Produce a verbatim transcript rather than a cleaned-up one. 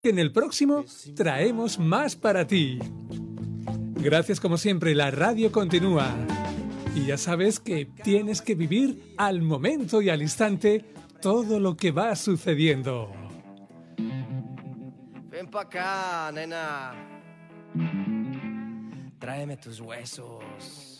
que en el próximo traemos más para ti. Gracias como siempre, la radio continúa. Y ya sabes que tienes que vivir al momento y al instante todo lo que va sucediendo. Ven pa' acá, nena. Tráeme tus huesos.